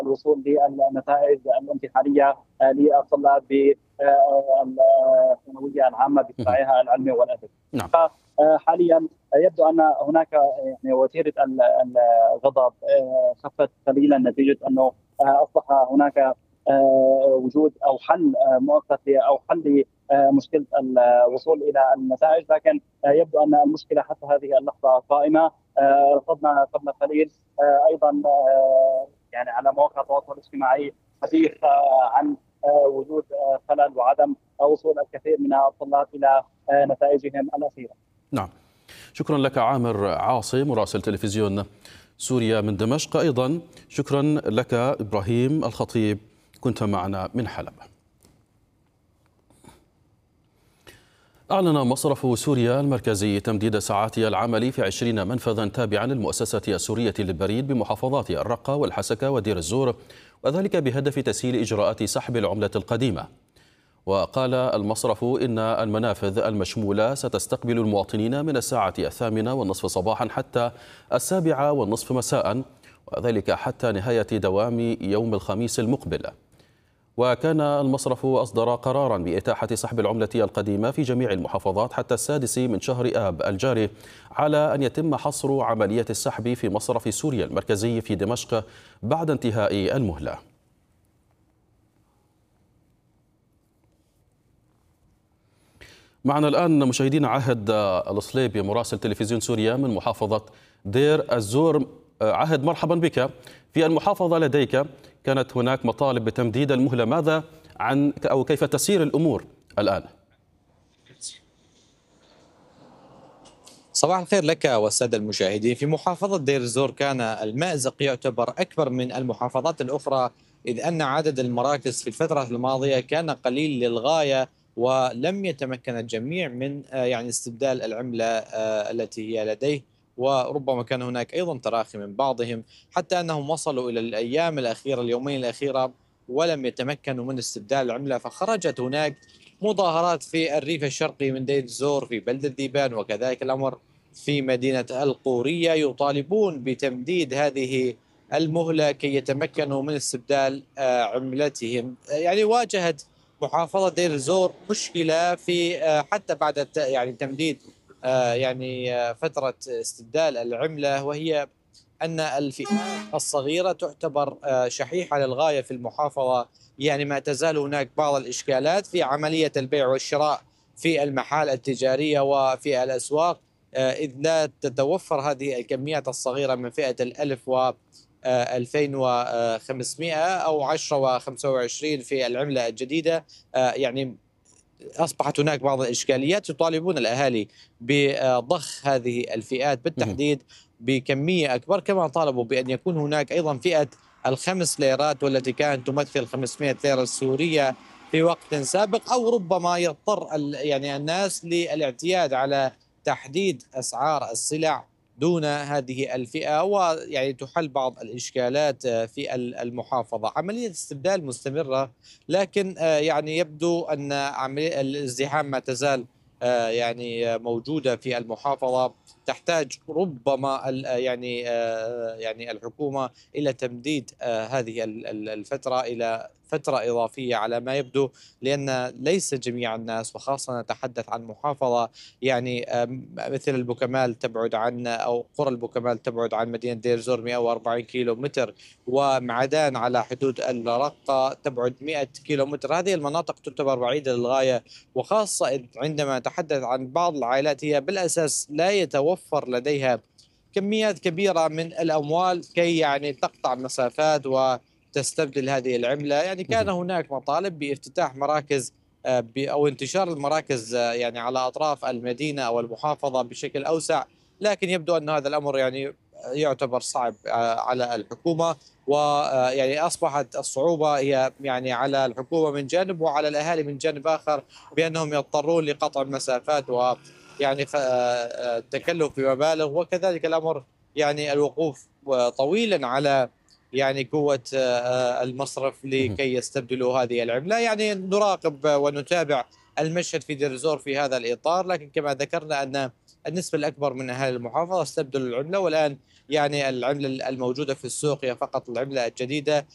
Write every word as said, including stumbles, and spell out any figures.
الوصول للنتائج الامتحانيه للطلاب بالثانويه العامه بقطاعها العلمي والادبي. نعم. حاليا يبدو ان هناك يعني وتيره الغضب خفت قليلا نتيجه انه اصبح هناك وجود او حل مؤقت او حل لمشكله الوصول الى النتائج، لكن يبدو ان المشكله حتى هذه اللحظه قائمه. رصدنا قبل قليل ايضا يعني على مواقع التواصل الاجتماعي حديث عن وجود خلل وعدم وصول الكثير من الطلاب الى نتائجهم الاخيره. نعم، شكرا لك عامر عاصم مراسل تلفزيون سوريا من دمشق. ايضا شكرا لك ابراهيم الخطيب، كنت معنا من حلب. أعلن مصرف سوريا المركزي تمديد ساعات العمل في عشرين منفذا تابعا للمؤسسة السورية للبريد بمحافظات الرقة والحسكة ودير الزور، وذلك بهدف تسهيل إجراءات سحب العملة القديمة. وقال المصرف إن المنافذ المشمولة ستستقبل المواطنين من الساعة الثامنة والنصف صباحا حتى السابعة والنصف مساء، وذلك حتى نهاية دوام يوم الخميس المقبل. وكان المصرف أصدر قرارا بإتاحة سحب العملة القديمة في جميع المحافظات حتى السادس من شهر آب الجاري، على أن يتم حصر عملية السحب في مصرف سوريا المركزي في دمشق بعد انتهاء المهلة. معنا الآن مشاهدينا عهد الصليبي مراسل تلفزيون سوريا من محافظة دير الزور. عهد، مرحبا بك. في المحافظة لديك كانت هناك مطالب بتمديد المهلة، ماذا عن أو كيف تسير الأمور الآن؟ صباح الخير لك والسادة المشاهدين. في محافظة دير الزور كان المأزق يعتبر أكبر من المحافظات الأخرى، إذ أن عدد المراكز في الفترة الماضية كان قليل للغاية، ولم يتمكن الجميع من يعني استبدال العملة التي هي لديه، وربما كان هناك أيضا تراخي من بعضهم، حتى أنهم وصلوا إلى الأيام الأخيرة اليومين الأخيرة ولم يتمكنوا من استبدال العملة. فخرجت هناك مظاهرات في الريف الشرقي من دير الزور، في بلدة ذيبان، وكذلك الأمر في مدينة القورية، يطالبون بتمديد هذه المهلة كي يتمكنوا من استبدال عملتهم. يعني واجهت محافظة دير الزور مشكلة في حتى بعد يعني تمديد يعني فترة استبدال العملة، وهي أن الفئات الصغيرة تعتبر شحيحة للغاية في المحافظة. يعني ما تزال هناك بعض الإشكالات في عملية البيع والشراء في المحال التجارية وفي الأسواق، إذ لا تتوفر هذه الكميات الصغيرة من فئة الألف و ألفين وخمسمائة أو عشرة وخمسة وعشرين في العملة الجديدة. يعني أصبحت هناك بعض الإشكاليات، يطالبون الأهالي بضخ هذه الفئات بالتحديد بكمية أكبر، كما طالبوا بأن يكون هناك أيضا فئة الخمس ليرات والتي كانت تمثل خمسمائة ليرة سورية في وقت سابق، أو ربما يضطر يعني الناس للاعتياد على تحديد أسعار السلع دون هذه الفئة، ويعني تحل بعض الإشكالات في المحافظة. عملية استبدال مستمرة، لكن يعني يبدو أن عملية الازدحام ما تزال يعني موجودة في المحافظة، تحتاج ربما يعني يعني الحكومة إلى تمديد هذه الفترة إلى فترة إضافية على ما يبدو، لأن ليس جميع الناس، وخاصة نتحدث عن محافظة يعني مثل البوكمال تبعد عن أو قرى البوكمال تبعد عن مدينة دير الزور مئة وأربعين كيلو متر، ومعدان على حدود الرقة تبعد مئة كيلو متر. هذه المناطق تعتبر بعيدة للغاية، وخاصة عندما نتحدث عن بعض العائلات هي بالأساس لا يتوفر لديها كميات كبيرة من الأموال كي يعني تقطع مسافات وتستبدل هذه العملة. يعني كان هناك مطالب بافتتاح مراكز أو انتشار المراكز يعني على أطراف المدينة أو المحافظة بشكل أوسع، لكن يبدو أن هذا الأمر يعني يعتبر صعب على الحكومة، ويعني أصبحت الصعوبة هي يعني على الحكومة من جانب وعلى الأهالي من جانب آخر، بأنهم يضطرون لقطع المسافات ويعني التكلف بمبالغ، وكذلك الأمر يعني الوقوف طويلا على يعني قوة المصرف لكي يستبدلوا هذه العملة. يعني نراقب ونتابع المشهد في دير الزور في هذا الإطار، لكن كما ذكرنا أن النسبة الأكبر من أهالي المحافظة استبدلوا العملة، والآن يعني العملة الموجودة في السوق هي فقط العملة الجديدة،